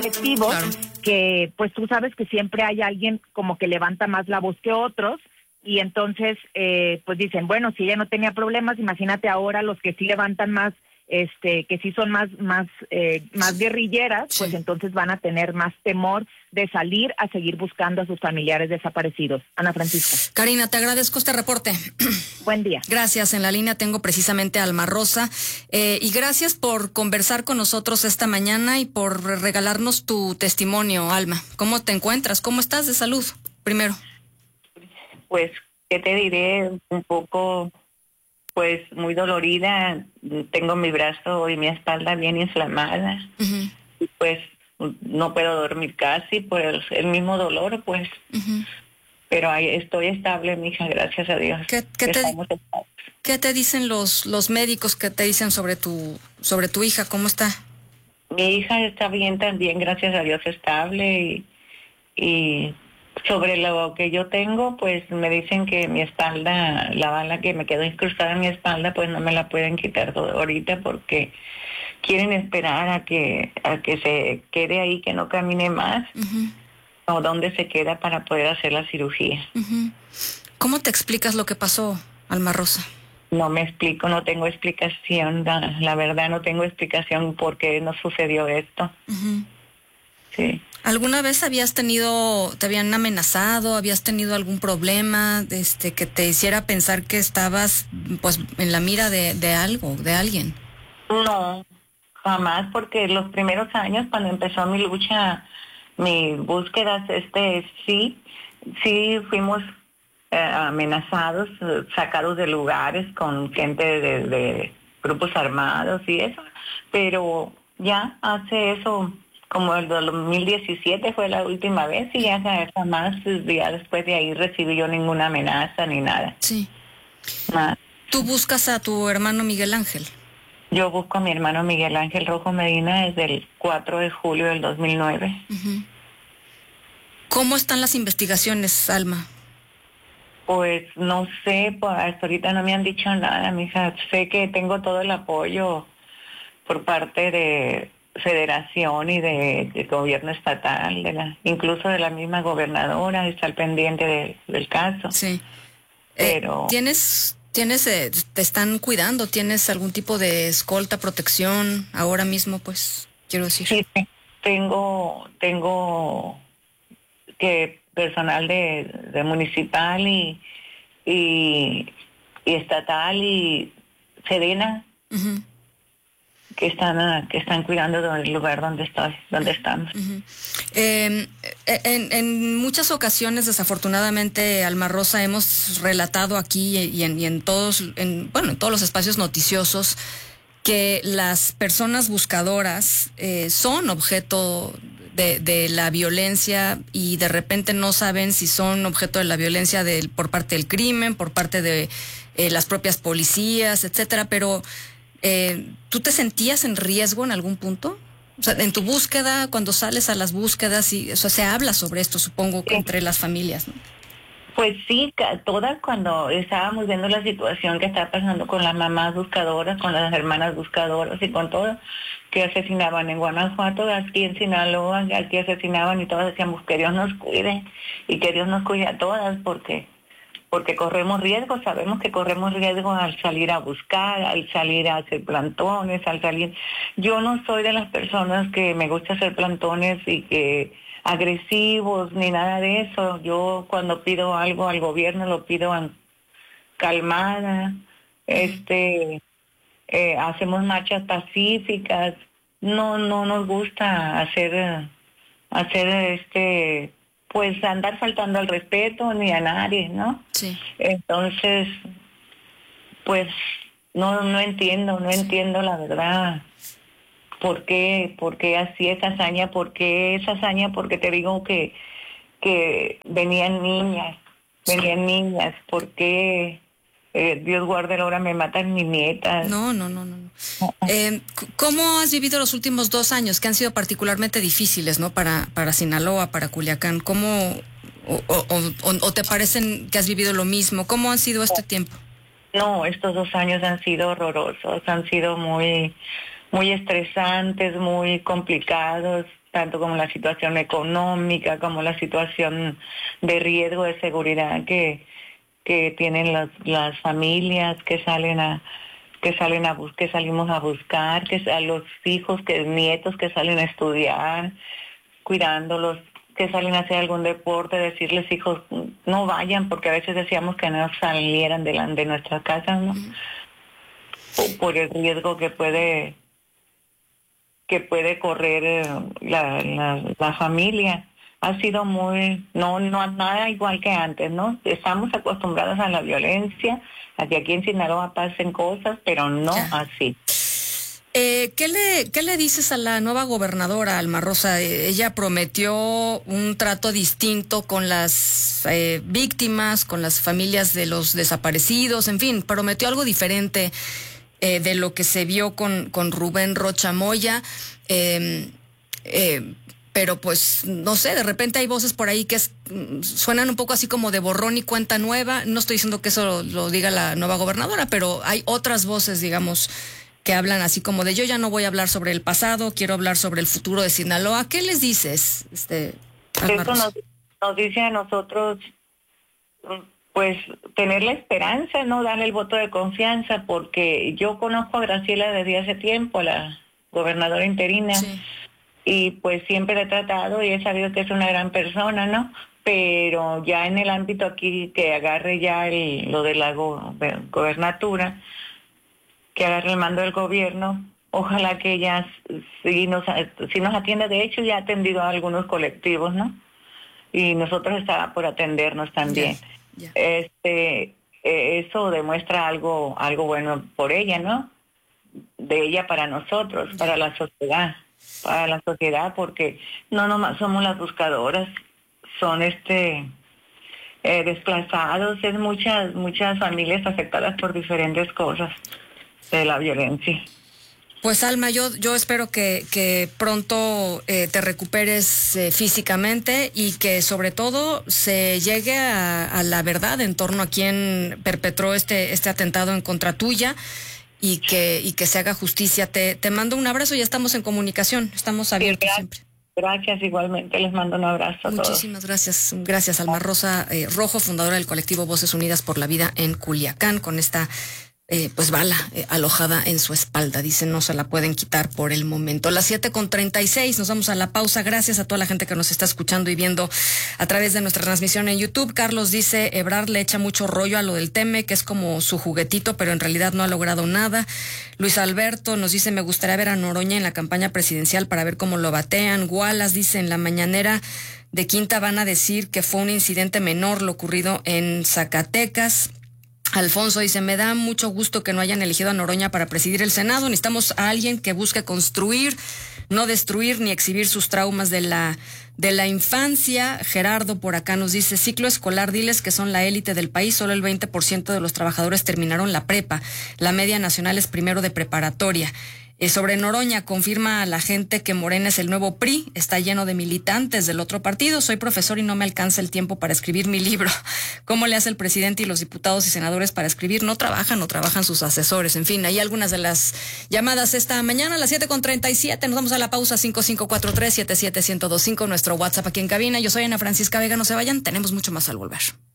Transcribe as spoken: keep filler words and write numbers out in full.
colectivos, claro, que pues tú sabes que siempre hay alguien como que levanta más la voz que otros, y entonces eh, pues dicen, bueno, si ella no tenía problemas, imagínate ahora los que sí levantan más, este, que sí son más, más, eh, más guerrilleras, sí, pues entonces van a tener más temor de salir a seguir buscando a sus familiares desaparecidos. Ana Francisca. Karina, te agradezco este reporte. Buen día. Gracias. En la línea tengo precisamente a Alma Rosa, eh, y gracias por conversar con nosotros esta mañana y por regalarnos tu testimonio, Alma. ¿Cómo te encuentras? ¿Cómo estás de salud? Primero. Pues, ¿qué te diré? Un poco, pues, muy dolorida. Tengo mi brazo y mi espalda bien inflamada. Uh-huh. Y pues, no puedo dormir casi por el, el mismo dolor, pues. Uh-huh. Pero ahí estoy estable, mija, gracias a Dios. ¿Qué, qué, te, ¿qué te dicen los los médicos? ¿Qué te dicen sobre tu sobre tu hija? ¿Cómo está? Mi hija está bien también, gracias a Dios, estable. Y, y sobre lo que yo tengo, pues me dicen que mi espalda, la bala que me quedó incrustada en mi espalda, pues no me la pueden quitar ahorita porque quieren esperar a que a que se quede ahí, que no camine más. Uh-huh. O dónde se queda para poder hacer la cirugía. Uh-huh. ¿Cómo te explicas lo que pasó, Alma Rosa? No me explico, no tengo explicación, la, la verdad no tengo explicación por qué no sucedió esto. Uh-huh. Sí. ¿Alguna vez habías tenido, te habían amenazado, habías tenido algún problema este, que te hiciera pensar que estabas pues en la mira de, de algo, de alguien? No, jamás, porque los primeros años cuando empezó mi lucha, mi búsqueda, este, sí, sí fuimos eh, amenazados, sacados de lugares con gente de, de grupos armados y eso, pero ya hace eso, como el dos mil diecisiete fue la última vez y ya jamás, ya después de ahí recibí yo ninguna amenaza ni nada. Sí. Nada. ¿Tú buscas a tu hermano Miguel Ángel? Yo busco a mi hermano Miguel Ángel Rojo Medina desde el cuatro de julio del dos mil nueve. Uh-huh. ¿Cómo están las investigaciones, Alma? Pues no sé, pues hasta ahorita no me han dicho nada, mija. Sé que tengo todo el apoyo por parte de Federación y de, de gobierno estatal, de la, incluso de la misma gobernadora, está al pendiente de, del caso. Sí. Pero eh, ¿Tienes... ¿Tienes, eh, te están cuidando? ¿Tienes algún tipo de escolta, protección ahora mismo, pues, quiero decir? Sí, tengo, tengo que personal de, de municipal y, y, y estatal y Sedena, uh-huh, que están que están cuidando del lugar donde estoy, donde estamos. Uh-huh. Eh, en, en muchas ocasiones, desafortunadamente, Alma Rosa, hemos relatado aquí y en, y en todos, en, bueno, en todos los espacios noticiosos que las personas buscadoras eh, son objeto de, de la violencia y de repente no saben si son objeto de la violencia de, por parte del crimen, por parte de eh, las propias policías, etcétera, pero Eh, ¿tú te sentías en riesgo en algún punto? O sea, en tu búsqueda, cuando sales a las búsquedas, y, o sea, se habla sobre esto, supongo, que entre las familias, ¿no? Pues sí, todas cuando estábamos viendo la situación que está pasando con las mamás buscadoras, con las hermanas buscadoras y con todo, que asesinaban en Guanajuato, aquí en Sinaloa, aquí asesinaban y todas decíamos que Dios nos cuide y que Dios nos cuide a todas porque... porque corremos riesgo, sabemos que corremos riesgo al salir a buscar, al salir a hacer plantones, al salir... Yo no soy de las personas que me gusta hacer plantones y que agresivos ni nada de eso. Yo cuando pido algo al gobierno lo pido calmada, este, eh, hacemos marchas pacíficas. No, no nos gusta hacer, hacer este... pues andar faltando al respeto ni a nadie, ¿no? Sí. Entonces, pues no no entiendo, no sí. entiendo la verdad. ¿Por qué, por qué así esa hazaña? ¿Por qué esa hazaña? Porque te digo que, que venían niñas, venían niñas. ¿Por qué? Eh, Dios guarde la hora me matan mis nietas. No, no, no, no. no. Eh, ¿Cómo has vivido los últimos dos años que han sido particularmente difíciles, ¿no? Para para Sinaloa, para Culiacán. ¿Cómo o, o, o, o te parecen que has vivido lo mismo? ¿Cómo han sido este tiempo? No, estos dos años han sido horrorosos, han sido muy, muy estresantes, muy complicados. tanto como la situación económica, como la situación de riesgo de seguridad que, que tienen las, las familias que salen a que salen a bus que salimos a buscar, que a los hijos, que nietos que salen a estudiar, cuidándolos, que salen a hacer algún deporte, decirles, hijos, no vayan, porque a veces decíamos que no salieran de, la, de nuestras casas, ¿no? Mm. Por, por el riesgo que puede que puede correr la, la, la familia. Ha sido muy, no, no nada igual que antes, ¿no? Estamos acostumbrados a la violencia, a que aquí en Sinaloa pasen cosas, pero no ya. así. Eh, ¿qué le, qué le dices a la nueva gobernadora, Alma Rosa? Eh, ella prometió un trato distinto con las eh, víctimas, con las familias de los desaparecidos, en fin, prometió algo diferente eh, de lo que se vio con, con Rubén Rocha Moya. Eh, eh, pero pues, no sé, de repente hay voces por ahí que es, suenan un poco así como de borrón y cuenta nueva. No estoy diciendo que eso lo, lo diga la nueva gobernadora, pero hay otras voces, digamos, que hablan así como de yo ya no voy a hablar sobre el pasado, quiero hablar sobre el futuro de Sinaloa. ¿Qué les dices? Este, Eso nos, nos dice a nosotros, pues, tener la esperanza, no darle el voto de confianza, porque yo conozco a Graciela desde hace tiempo, la gobernadora interina, sí. Y pues siempre la he tratado y he sabido que es una gran persona, ¿no? Pero ya en el ámbito aquí que agarre ya el, lo de la go, gobernatura, que agarre el mando del gobierno, ojalá que ella sí nos, sí nos atienda. De hecho, ya ha atendido a algunos colectivos, ¿no? Y nosotros estaba por atendernos también. Yeah, yeah. Este, eso demuestra algo, algo bueno por ella, ¿no? De ella para nosotros, yeah. para la sociedad, para la sociedad, porque no nomás somos las buscadoras, son este eh, desplazados, es muchas, muchas familias afectadas por diferentes cosas de la violencia. Pues Alma, yo yo espero que, que pronto eh, te recuperes eh, físicamente y que sobre todo se llegue a, a la verdad en torno a quién perpetró este este atentado en contra tuya y que y que se haga justicia. Te, te mando un abrazo y estamos en comunicación, estamos abiertos sí, siempre. Gracias, igualmente les mando un abrazo a Muchísimas todos. gracias, gracias Alma Rosa eh, Rojo, fundadora del colectivo Voces Unidas por la Vida en Culiacán, con esta Eh, pues bala eh, alojada en su espalda. Dicen no se la pueden quitar por el momento. Las siete con treinta y seis, nos vamos a la pausa. Gracias a toda la gente que nos está escuchando y viendo a través de nuestra transmisión en YouTube. Carlos dice, Ebrard le echa mucho rollo a lo del Teme, que es como su juguetito, pero en realidad no ha logrado nada. Luis Alberto nos dice, me gustaría ver a Noroña en la campaña presidencial para ver cómo lo batean. Wallace dice, en la mañanera de Quinta van a decir que fue un incidente menor lo ocurrido en Zacatecas. Alfonso dice, me da mucho gusto que no hayan elegido a Noroña para presidir el Senado. Necesitamos a alguien que busque construir, no destruir ni exhibir sus traumas de la de la infancia. Gerardo por acá nos dice, ciclo escolar, diles que son la élite del país, solo el veinte por ciento de los trabajadores terminaron la prepa. La media nacional es primero de preparatoria. Eh, sobre Noroña, confirma a la gente que Morena es el nuevo P R I, está lleno de militantes del otro partido. Soy profesor y no me alcanza el tiempo para escribir mi libro. ¿Cómo le hace el presidente y los diputados y senadores para escribir? No trabajan, no trabajan sus asesores. En fin, hay algunas de las llamadas esta mañana a las siete con treinta y siete. Nos vamos a la pausa. Cinco cinco cuatro tres siete siete uno cero dos cinco, nuestro WhatsApp aquí en cabina. Yo soy Ana Francisca Vega, no se vayan, tenemos mucho más al volver.